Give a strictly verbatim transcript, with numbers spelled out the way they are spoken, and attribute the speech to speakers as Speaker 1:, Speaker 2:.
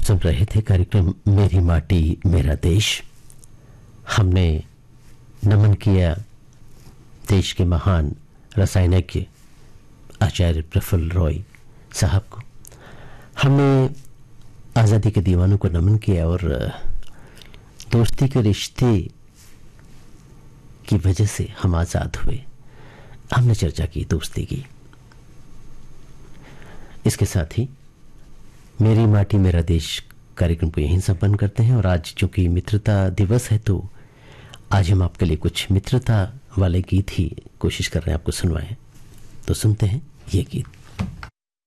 Speaker 1: सुन रहे थे कार्यक्रम मेरी माटी मेरा देश। हमने नमन किया देश के महान रसायनज्ञ आचार्य प्रफुल्ल रॉय साहब को। हमने आज़ादी के दीवानों को नमन किया और दोस्ती के रिश्ते की वजह से हम आज़ाद हुए। हमने चर्चा की दोस्ती की। इसके साथ ही मेरी माटी मेरा देश कार्यक्रम को यहीं संपन्न करते हैं। और आज चूंकि मित्रता दिवस है तो आज हम आपके लिए कुछ मित्रता वाले गीत ही कोशिश कर रहे हैं आपको सुनवाएं। तो सुनते हैं ये गीत।